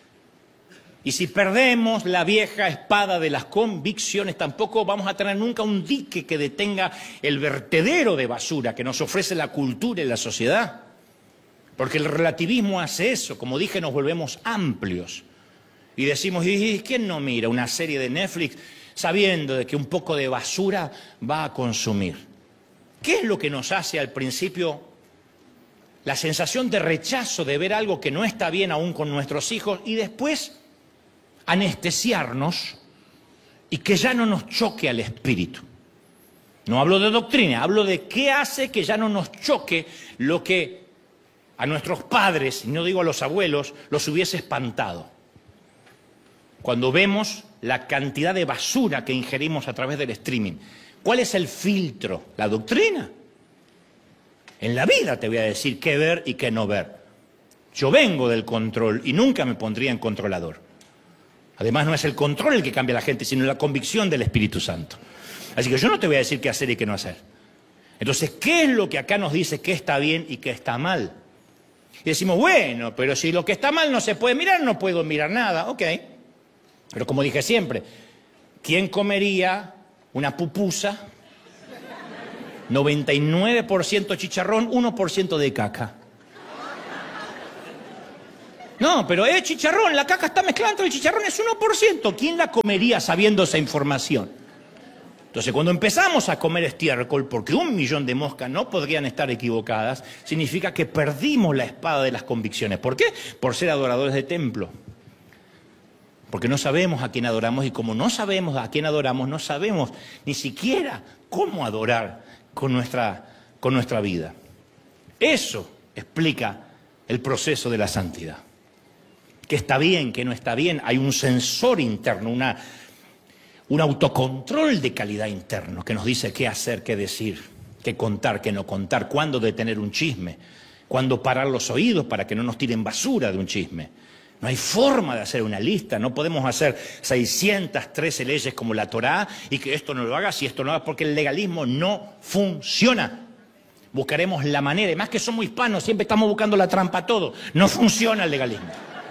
Y si perdemos la vieja espada de las convicciones, tampoco vamos a tener nunca un dique que detenga el vertedero de basura que nos ofrece la cultura y la sociedad. Porque el relativismo hace eso. Como dije, nos volvemos amplios. Y decimos, ¿y quién no mira una serie de Netflix sabiendo de que un poco de basura va a consumir? ¿Qué es lo que nos hace al principio la sensación de rechazo de ver algo que no está bien aún con nuestros hijos y después anestesiarnos y que ya no nos choque al espíritu? No hablo de doctrina, hablo de qué hace que ya no nos choque lo que a nuestros padres, y no digo a los abuelos, los hubiese espantado. Cuando vemos la cantidad de basura que ingerimos a través del streaming, ¿cuál es el filtro? La doctrina. En la vida te voy a decir qué ver y qué no ver. Yo vengo del control y nunca me pondría en controlador. Además, no es el control el que cambia a la gente, sino la convicción del Espíritu Santo. Así que yo no te voy a decir qué hacer y qué no hacer. Entonces, ¿qué es lo que acá nos dice qué está bien y qué está mal? Y decimos, bueno, pero si lo que está mal no se puede mirar, no puedo mirar nada. Ok. Pero como dije siempre, ¿quién comería una pupusa? noventa y nueve por ciento chicharrón, uno por ciento de caca. No, pero es chicharrón, la caca está mezclada entre el chicharrón, es uno por ciento. ¿Quién la comería sabiendo esa información? Entonces, cuando empezamos a comer estiércol, porque un millón de moscas no podrían estar equivocadas, significa que perdimos la espada de las convicciones. ¿Por qué? Por ser adoradores de templo. Porque no sabemos a quién adoramos y como no sabemos a quién adoramos, no sabemos ni siquiera cómo adorar con nuestra, con nuestra vida. Eso explica el proceso de la santidad. Que está bien, que no está bien. Hay un sensor interno, una, un autocontrol de calidad interno que nos dice qué hacer, qué decir, qué contar, qué no contar, cuándo detener un chisme, cuándo parar los oídos para que no nos tiren basura de un chisme. No hay forma de hacer una lista, no podemos hacer seiscientas trece leyes como la Torá y que esto no lo hagas y esto no lo hagas, porque el legalismo no funciona. Buscaremos la manera, y más que somos hispanos, siempre estamos buscando la trampa a todo. No funciona el legalismo.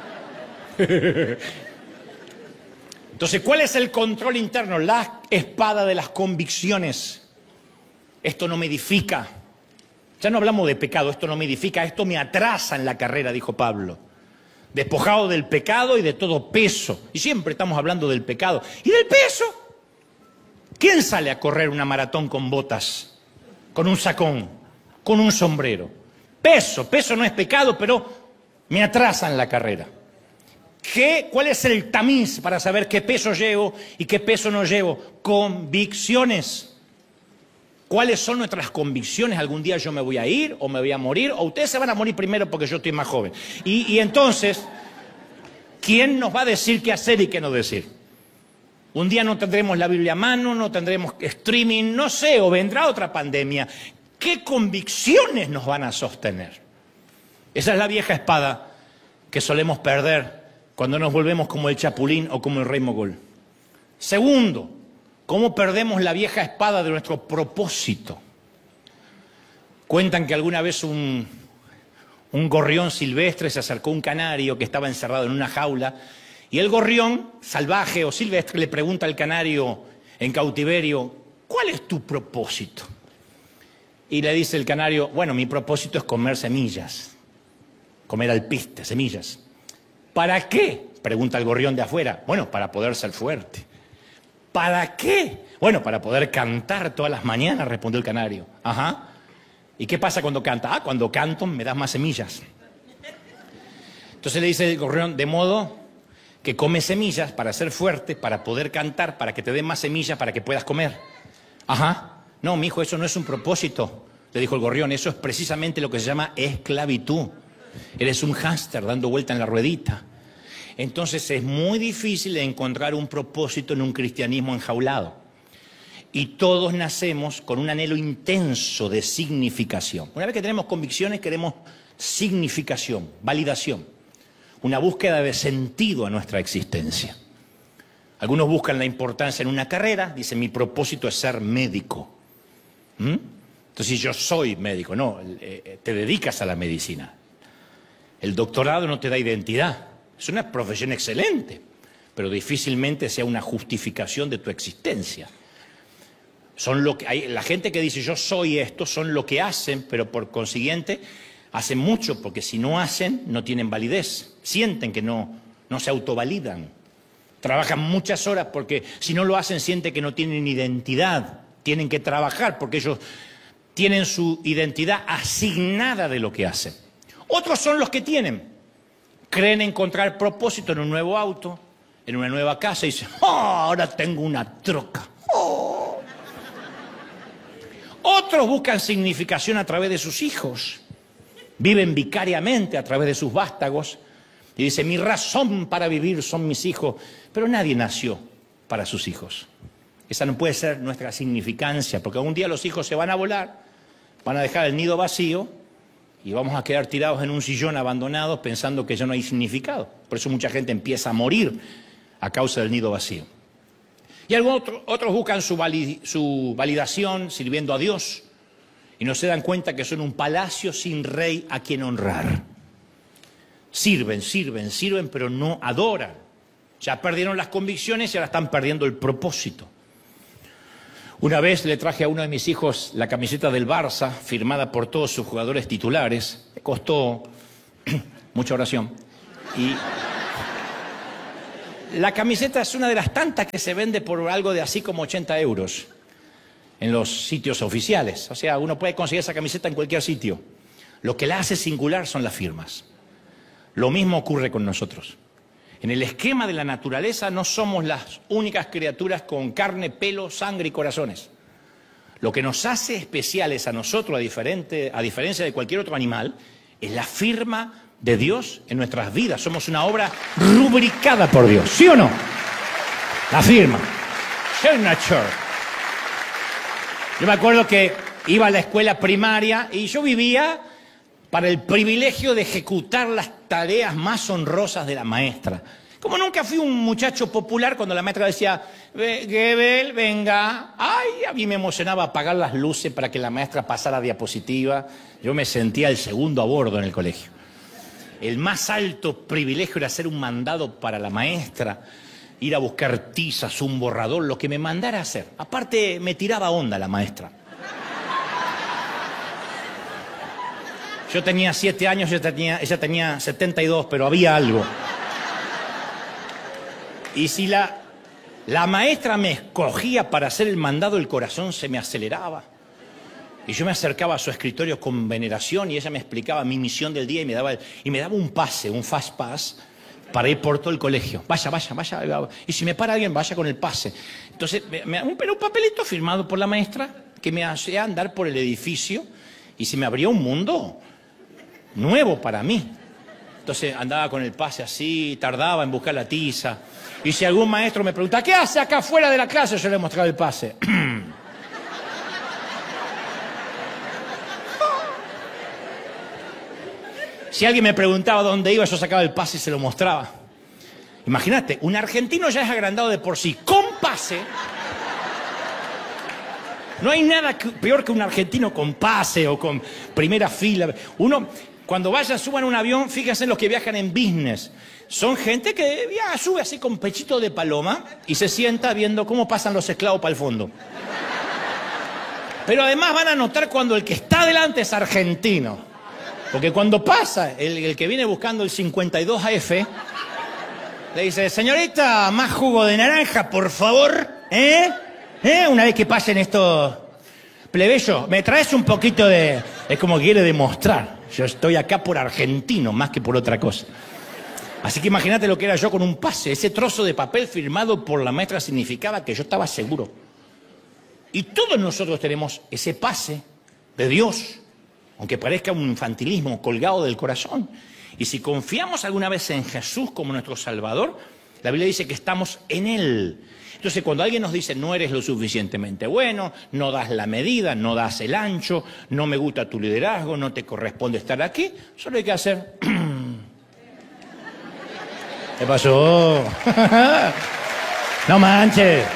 Entonces, ¿cuál es el control interno? La espada de las convicciones. Esto no me edifica, Ya no hablamos de pecado, esto no me edifica, esto me atrasa en la carrera, dijo Pablo. Despojado del pecado y de todo peso. Y siempre estamos hablando del pecado. ¿Y del peso? ¿Quién sale a correr una maratón con botas, con un sacón, con un sombrero? Peso, peso no es pecado, pero me atrasa en la carrera. ¿Qué, ¿Cuál es el tamiz para saber qué peso llevo y qué peso no llevo? Convicciones. ¿Cuáles son nuestras convicciones? ¿Algún día yo me voy a ir o me voy a morir? ¿O ustedes se van a morir primero porque yo estoy más joven? Y, y entonces, ¿quién nos va a decir qué hacer y qué no decir? Un día no tendremos la Biblia a mano, no tendremos streaming, no sé, o vendrá otra pandemia. ¿Qué convicciones nos van a sostener? Esa es la vieja espada que solemos perder cuando nos volvemos como el Chapulín o como el Rey Mogol. Segundo, ¿cómo perdemos la vieja espada de nuestro propósito? Cuentan que alguna vez un, un gorrión silvestre se acercó a un canario que estaba encerrado en una jaula y el gorrión, salvaje o silvestre, le pregunta al canario en cautiverio, ¿cuál es tu propósito? Y le dice el canario, bueno, mi propósito es comer semillas, comer alpiste, semillas. ¿Para qué? Pregunta el gorrión de afuera. Bueno, para poder ser fuerte. ¿Para qué? Bueno, para poder cantar todas las mañanas, respondió el canario. Ajá. ¿Y qué pasa cuando canta? Ah, cuando canto me das más semillas. Entonces le dice el gorrión, de modo que come semillas para ser fuerte, para poder cantar, para que te den más semillas, para que puedas comer. Ajá. No, mijo, eso no es un propósito, le dijo el gorrión. Eso es precisamente lo que se llama esclavitud. Eres un hámster dando vuelta en la ruedita. Entonces es muy difícil encontrar un propósito en un cristianismo enjaulado. Y todos nacemos con un anhelo intenso de significación. Una vez que tenemos convicciones, queremos significación, validación. Una búsqueda de sentido a nuestra existencia. Algunos buscan la importancia en una carrera, dicen mi propósito es ser médico. ¿Mm? Entonces yo soy médico, no, eh, te dedicas a la medicina. El doctorado no te da identidad. Es una profesión excelente, pero difícilmente sea una justificación de tu existencia. Son lo que hay, la gente que dice yo soy esto, son lo que hacen, pero por consiguiente hacen mucho, porque si no hacen, no tienen validez. Sienten que no, no se autovalidan. Trabajan muchas horas porque si no lo hacen, sienten que no tienen identidad. Tienen que trabajar porque ellos tienen su identidad asignada de lo que hacen. Otros son los que tienen. Creen encontrar propósito en un nuevo auto, en una nueva casa y dicen, oh, ahora tengo una troca. Oh. Otros buscan significación a través de sus hijos. Viven vicariamente a través de sus vástagos. Y dicen, mi razón para vivir son mis hijos. Pero nadie nació para sus hijos. Esa no puede ser nuestra significancia, porque un día los hijos se van a volar, van a dejar el nido vacío y vamos a quedar tirados en un sillón abandonados pensando que ya no hay significado. Por eso mucha gente empieza a morir a causa del nido vacío. Y algunos otros, otros buscan su, valid, su validación sirviendo a Dios y no se dan cuenta que son un palacio sin rey a quien honrar. Sirven, sirven, sirven, pero no adoran. Ya perdieron las convicciones y ahora están perdiendo el propósito. Una vez le traje a uno de mis hijos la camiseta del Barça, firmada por todos sus jugadores titulares. Me costó mucha oración. Y la camiseta es una de las tantas que se vende por algo de así como ochenta euros en los sitios oficiales. O sea, uno puede conseguir esa camiseta en cualquier sitio. Lo que la hace singular son las firmas. Lo mismo ocurre con nosotros. En el esquema de la naturaleza no somos las únicas criaturas con carne, pelo, sangre y corazones. Lo que nos hace especiales a nosotros, a, diferente, a diferencia de cualquier otro animal, es la firma de Dios en nuestras vidas. Somos una obra rubricada por Dios, ¿sí o no? La firma. Signature. Yo me acuerdo que iba a la escuela primaria y yo vivía para el privilegio de ejecutar las tareas más honrosas de la maestra. Como nunca fui un muchacho popular, cuando la maestra decía, Gebel, venga, ay, a mí me emocionaba apagar las luces para que la maestra pasara diapositiva. Yo me sentía el segundo a bordo en el colegio. El más alto privilegio era hacer un mandado para la maestra, ir a buscar tizas, un borrador, lo que me mandara a hacer. Aparte, me tiraba onda la maestra. Yo tenía siete años, ella tenía, ella tenía setenta y dos, pero había algo. Y si la, la maestra me escogía para hacer el mandado, el corazón se me aceleraba. Y yo me acercaba a su escritorio con veneración y ella me explicaba mi misión del día y me daba, el, y me daba un pase, un fast pass, para ir por todo el colegio. Vaya, vaya, vaya. Y si me para alguien, vaya con el pase. Entonces, me, me, un, un papelito firmado por la maestra que me hacía andar por el edificio y se me abría un mundo nuevo para mí. Entonces andaba con el pase así, tardaba en buscar la tiza. Y si algún maestro me preguntaba, ¿qué hace acá afuera de la clase? Yo le mostraba el pase. Si alguien me preguntaba dónde iba, yo sacaba el pase y se lo mostraba. Imagínate, un argentino ya es agrandado de por sí, con pase. No hay nada que, peor que un argentino con pase o con primera fila. Uno, cuando vayan, suban un avión, fíjense en los que viajan en business. Son gente que ya sube así con pechito de paloma y se sienta viendo cómo pasan los esclavos para el fondo. Pero además van a notar cuando el que está adelante es argentino. Porque cuando pasa, el, el que viene buscando el cincuenta y dos A F, le dice, señorita, más jugo de naranja, por favor, ¿eh? ¿Eh? Una vez que pasen estos plebeyos, me traes un poquito de... Es como quiere demostrar, yo estoy acá por argentino, más que por otra cosa. Así que imagínate lo que era yo con un pase, ese trozo de papel firmado por la maestra significaba que yo estaba seguro. Y todos nosotros tenemos ese pase de Dios, aunque parezca un infantilismo colgado del corazón. Y si confiamos alguna vez en Jesús como nuestro Salvador, la Biblia dice que estamos en Él. Entonces, cuando alguien nos dice, no eres lo suficientemente bueno, no das la medida, no das el ancho, no me gusta tu liderazgo, no te corresponde estar aquí, solo hay que hacer... ¿Qué pasó? No manches.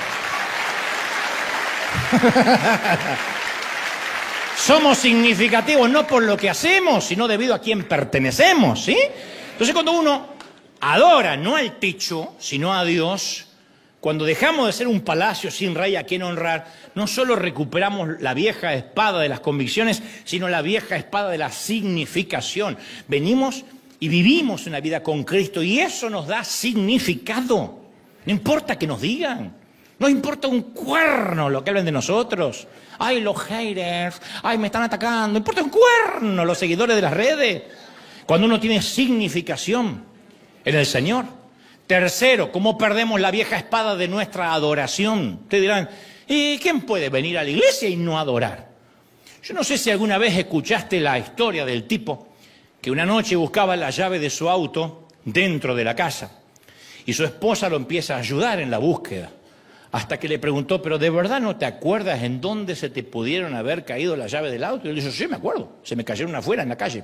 Somos significativos no por lo que hacemos, sino debido a quién pertenecemos, ¿sí? Entonces cuando uno adora no al techo, sino a Dios, cuando dejamos de ser un palacio sin rey a quien honrar, no solo recuperamos la vieja espada de las convicciones, sino la vieja espada de la significación. Venimos y vivimos una vida con Cristo y eso nos da significado. No importa que nos digan, no importa un cuerno lo que hablen de nosotros. Ay, los haters, ay, me están atacando. No importa un cuerno los seguidores de las redes. Cuando uno tiene significación en el Señor. Tercero, ¿cómo perdemos la vieja espada de nuestra adoración? Ustedes dirán, ¿y quién puede venir a la iglesia y no adorar? Yo no sé si alguna vez escuchaste la historia del tipo que una noche buscaba la llave de su auto dentro de la casa y su esposa lo empieza a ayudar en la búsqueda. Hasta que le preguntó, ¿pero de verdad no te acuerdas en dónde se te pudieron haber caído la llave del auto? Y él dijo, sí, me acuerdo, se me cayeron afuera en la calle.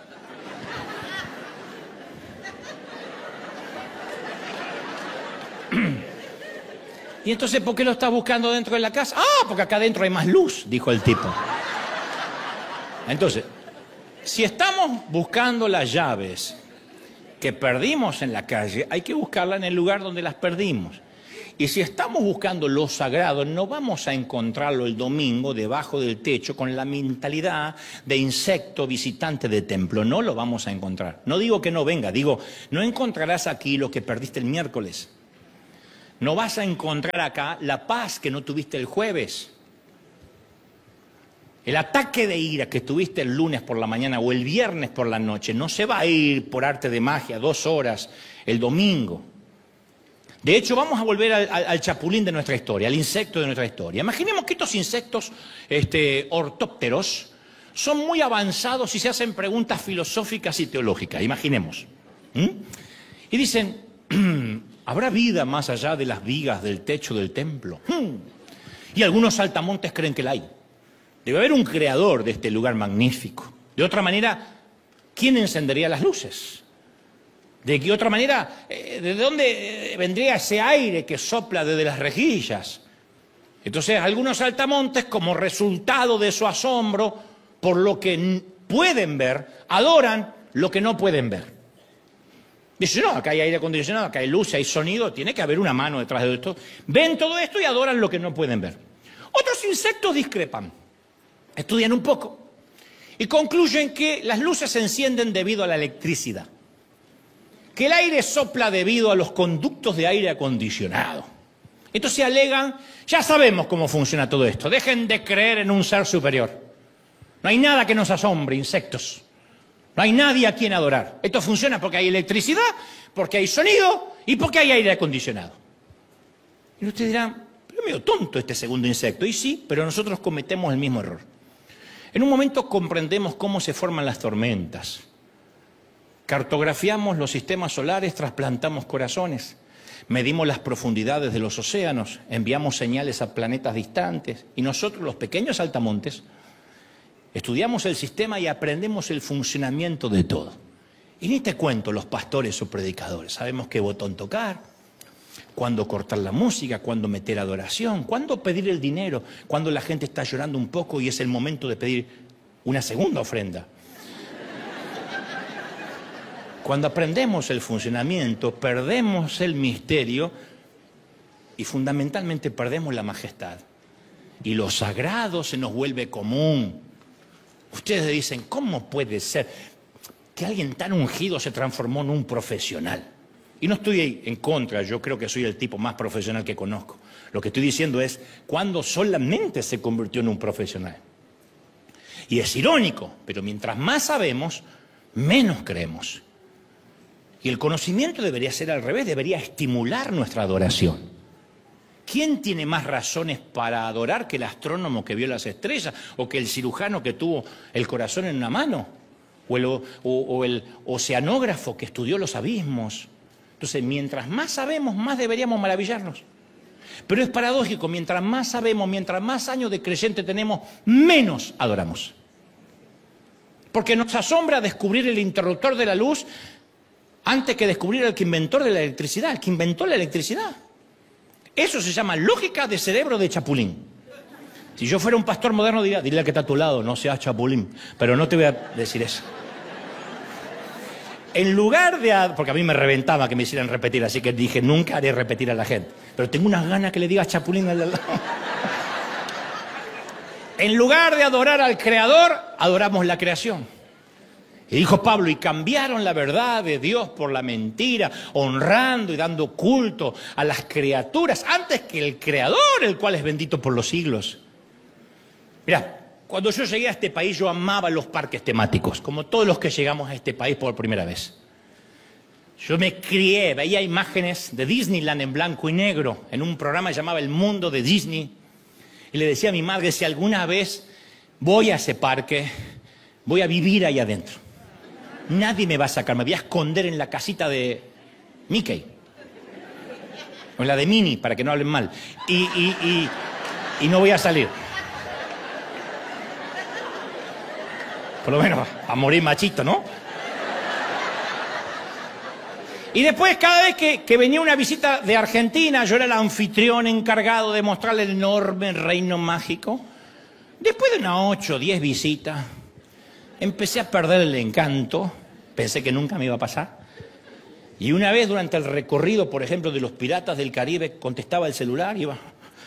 Y entonces, ¿por qué lo estás buscando dentro de la casa? Ah, porque acá adentro hay más luz, dijo el tipo. Entonces, si estamos buscando las llaves que perdimos en la calle, hay que buscarlas en el lugar donde las perdimos. Y si estamos buscando lo sagrado, no vamos a encontrarlo el domingo debajo del techo con la mentalidad de insecto visitante de templo. No lo vamos a encontrar. No digo que no venga, digo, no encontrarás aquí lo que perdiste el miércoles. No vas a encontrar acá la paz que no tuviste el jueves. El ataque de ira que tuviste el lunes por la mañana o el viernes por la noche no se va a ir por arte de magia dos horas el domingo. De hecho, vamos a volver al, al, al chapulín de nuestra historia, al insecto de nuestra historia. Imaginemos que estos insectos este, ortópteros son muy avanzados y se hacen preguntas filosóficas y teológicas. Imaginemos. ¿Mm? Y dicen, ¿habrá vida más allá de las vigas del techo del templo? ¿Mm? Y algunos saltamontes creen que la hay. Debe haber un creador de este lugar magnífico. De otra manera, ¿quién encendería las luces? ¿De qué otra manera? ¿De dónde vendría ese aire que sopla desde las rejillas? Entonces, algunos saltamontes, como resultado de su asombro por lo que pueden ver, adoran lo que no pueden ver. Dicen, no, acá hay aire acondicionado, acá hay luz, hay sonido, tiene que haber una mano detrás de esto. Ven todo esto y adoran lo que no pueden ver. Otros insectos discrepan, estudian un poco y concluyen que las luces se encienden debido a la electricidad, que el aire sopla debido a los conductos de aire acondicionado. Entonces alegan, ya sabemos cómo funciona todo esto, dejen de creer en un ser superior. No hay nada que nos asombre, insectos. No hay nadie a quien adorar. Esto funciona porque hay electricidad, porque hay sonido y porque hay aire acondicionado. Y ustedes dirán, pero es medio tonto este segundo insecto. Y sí, pero nosotros cometemos el mismo error. En un momento comprendemos cómo se forman las tormentas. Cartografiamos los sistemas solares, trasplantamos corazones. Medimos las profundidades de los océanos, enviamos señales a planetas distantes. Y nosotros, los pequeños saltamontes, estudiamos el sistema y aprendemos el funcionamiento de todo. Y ni te cuento los pastores o predicadores. Sabemos qué botón tocar, cuándo cortar la música, cuándo meter adoración, cuándo pedir el dinero, cuándo la gente está llorando un poco y es el momento de pedir una segunda ofrenda. Cuando aprendemos el funcionamiento, perdemos el misterio y fundamentalmente perdemos la majestad. Y lo sagrado se nos vuelve común. Ustedes dicen, ¿cómo puede ser que alguien tan ungido se transformó en un profesional? Y no estoy en contra, yo creo que soy el tipo más profesional que conozco. Lo que estoy diciendo es, ¿cuándo solamente se convirtió en un profesional? Y es irónico, pero mientras más sabemos, menos creemos. Y el conocimiento debería ser al revés, debería estimular nuestra adoración. ¿Quién tiene más razones para adorar que el astrónomo que vio las estrellas? ¿O que el cirujano que tuvo el corazón en una mano? ¿O el, o, o el oceanógrafo que estudió los abismos? Entonces, mientras más sabemos, más deberíamos maravillarnos. Pero es paradójico, mientras más sabemos, mientras más años de creyente tenemos, menos adoramos. Porque nos asombra descubrir el interruptor de la luz antes que descubrir al que inventó de la electricidad, el que inventó la electricidad. Eso se llama lógica de cerebro de chapulín. Si yo fuera un pastor moderno diría, dile al que está a tu lado, no seas chapulín. Pero no te voy a decir eso. En lugar de... Porque a mí me reventaba que me hicieran repetir, así que dije, nunca haré repetir a la gente. Pero tengo unas ganas que le diga chapulín al lado. En lugar de adorar al Creador, adoramos la creación. Y dijo Pablo, y cambiaron la verdad de Dios por la mentira, honrando y dando culto a las criaturas, antes que el Creador, el cual es bendito por los siglos. Mirá, cuando yo llegué a este país, yo amaba los parques temáticos, como todos los que llegamos a este país por primera vez. Yo me crié, veía imágenes de Disneyland en blanco y negro, en un programa que llamaba El Mundo de Disney, y le decía a mi madre, si alguna vez voy a ese parque, voy a vivir ahí adentro. Nadie me va a sacar, me voy a esconder en la casita de Mickey. O en la de Minnie, para que no hablen mal. Y, y, y, y no voy a salir. Por lo menos a morir machito, ¿no? Y después, cada vez que, que venía una visita de Argentina, yo era el anfitrión encargado de mostrarle el enorme reino mágico. Después de unas ocho o diez visitas, empecé a perder el encanto, pensé que nunca me iba a pasar. Y una vez durante el recorrido, por ejemplo, de los Piratas del Caribe, contestaba el celular y iba...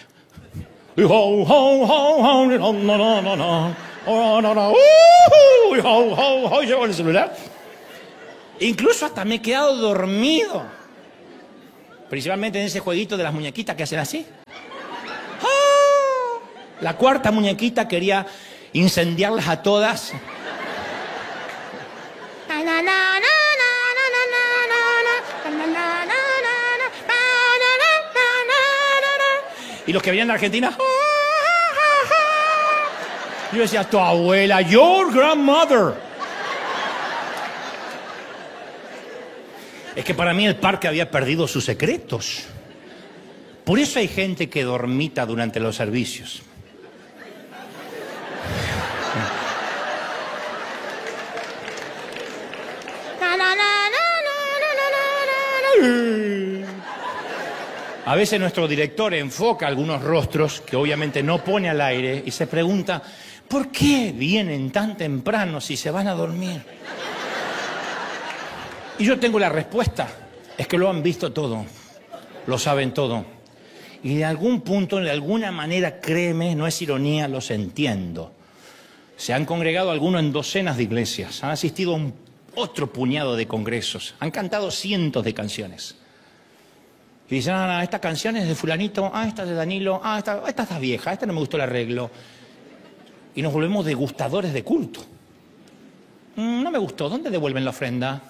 Llevo el celular. Incluso hasta me he quedado dormido. Principalmente en ese jueguito de las muñequitas que hacen así. La cuarta muñequita quería incendiarlas a todas. Y los que venían de Argentina, yo decía, tu abuela, your grandmother. Es que para mí el parque había perdido sus secretos. Por eso hay gente que dormita durante los servicios. A veces nuestro director enfoca algunos rostros que obviamente no pone al aire y se pregunta, ¿por qué vienen tan temprano si se van a dormir? Y yo tengo la respuesta, es que lo han visto todo, lo saben todo. Y de algún punto, de alguna manera, créeme, no es ironía, los entiendo. Se han congregado algunos en docenas de iglesias, han asistido a un otro puñado de congresos, han cantado cientos de canciones. Y dicen, ah, no, esta canción es de fulanito, ah, esta es de Danilo, ah, esta, esta está vieja, esta no me gustó el arreglo. Y nos volvemos degustadores de culto. Mm, no me gustó, ¿dónde devuelven la ofrenda?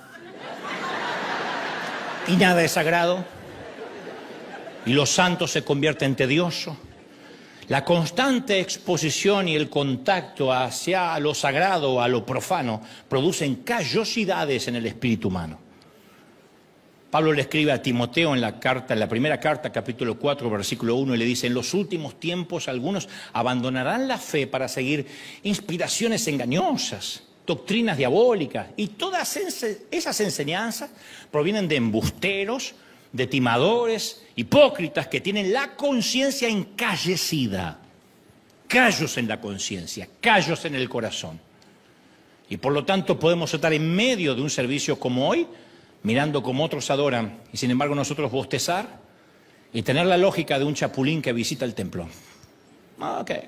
Y nada es sagrado. Y los santos se convierten en tediosos. La constante exposición y el contacto hacia lo sagrado o a lo profano producen callosidades en el espíritu humano. Pablo le escribe a Timoteo en la carta, en la primera carta, capítulo cuatro, versículo uno, y le dice, en los últimos tiempos algunos abandonarán la fe para seguir inspiraciones engañosas, doctrinas diabólicas, y todas esas enseñanzas provienen de embusteros, de timadores, hipócritas que tienen la conciencia encallecida, callos en la conciencia, callos en el corazón. Y por lo tanto podemos estar en medio de un servicio como hoy, mirando como otros adoran, y sin embargo nosotros bostezar y tener la lógica de un chapulín que visita el templo. Ah, ok.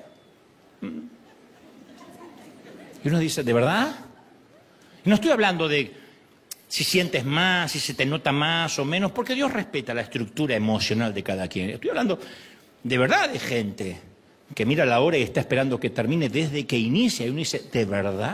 Y uno dice, ¿de verdad? Y no estoy hablando de si sientes más, si se te nota más o menos, porque Dios respeta la estructura emocional de cada quien. Estoy hablando de verdad de gente que mira la hora y está esperando que termine desde que inicia. Y uno dice, ¿de verdad?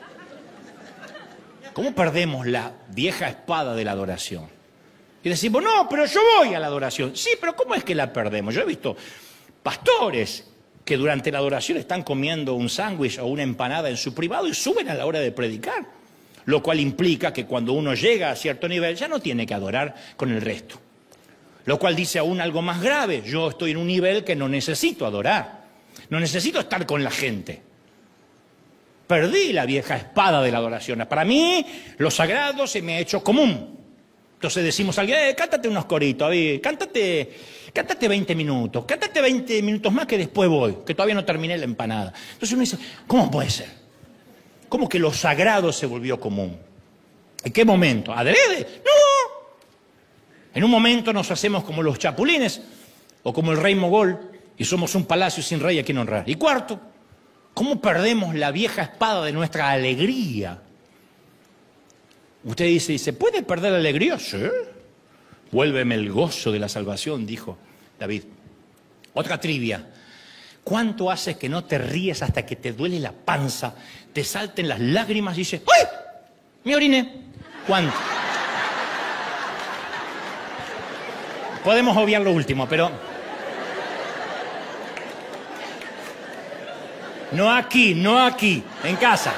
¿Cómo perdemos la vieja espada de la adoración? Y decimos, no, pero yo voy a la adoración. Sí, pero ¿cómo es que la perdemos? Yo he visto pastores que durante la adoración están comiendo un sándwich o una empanada en su privado y suben a la hora de predicar. Lo cual implica que cuando uno llega a cierto nivel ya no tiene que adorar con el resto. Lo cual dice aún algo más grave, yo estoy en un nivel que no necesito adorar, no necesito estar con la gente. Perdí la vieja espada de la adoración. Para mí, lo sagrado se me ha hecho común. Entonces decimos a alguien, eh, cántate unos coritos, a ver, cántate, cántate veinte minutos, cántate veinte minutos más que después voy, que todavía no terminé la empanada. Entonces uno dice, ¿cómo puede ser? ¿Cómo que lo sagrado se volvió común? ¿En qué momento? ¿Adrede? ¡No! En un momento nos hacemos como los chapulines o como el rey mogol y somos un palacio sin rey a quien honrar. Y cuarto, ¿cómo perdemos la vieja espada de nuestra alegría? Usted dice, ¿se puede perder la alegría? Sí. Vuélveme el gozo de la salvación, dijo David. Otra trivia. ¿Cuánto haces que no te ríes hasta que te duele la panza, te salten las lágrimas y dices, ¡ay! Me oriné. ¿Cuánto? Podemos obviar lo último, pero no aquí, no aquí, en casa.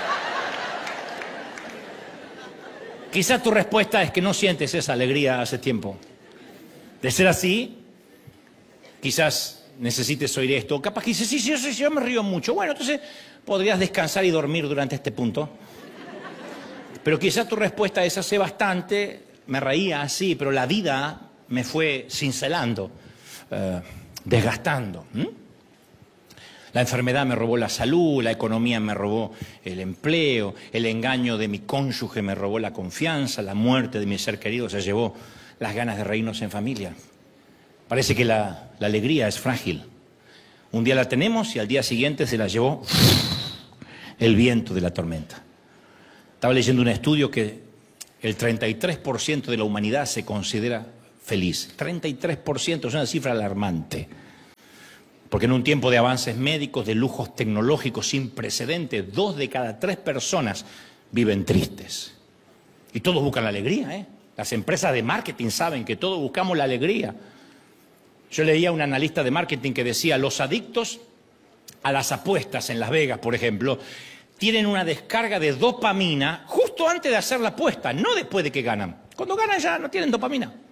Quizás tu respuesta es que no sientes esa alegría hace tiempo. De ser así, quizás necesites oír esto. Capaz que dices, sí, sí, sí, yo me río mucho. Bueno, entonces podrías descansar y dormir durante este punto. Pero quizás tu respuesta es hace bastante, me reía así, pero la vida me fue cincelando, eh, desgastando. ¿Mm? La enfermedad me robó la salud, la economía me robó el empleo, el engaño de mi cónyuge me robó la confianza, la muerte de mi ser querido se llevó las ganas de reírnos en familia. Parece que la, la alegría es frágil. Un día la tenemos y al día siguiente se la llevó el viento de la tormenta. Estaba leyendo un estudio que el treinta y tres por ciento de la humanidad se considera feliz. treinta y tres por ciento es una cifra alarmante. Porque en un tiempo de avances médicos, de lujos tecnológicos sin precedentes, dos de cada tres personas viven tristes. Y todos buscan la alegría, ¿eh? Las empresas de marketing saben que todos buscamos la alegría. Yo leía a un analista de marketing que decía, los adictos a las apuestas en Las Vegas, por ejemplo, tienen una descarga de dopamina justo antes de hacer la apuesta, no después de que ganan. Cuando ganan ya no tienen dopamina.